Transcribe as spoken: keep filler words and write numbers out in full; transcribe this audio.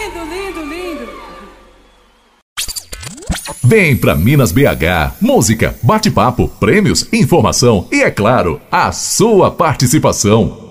lindo, lindo, lindo. Vem pra Minas B H, música, bate-papo, prêmios, informação e, é claro, a sua participação.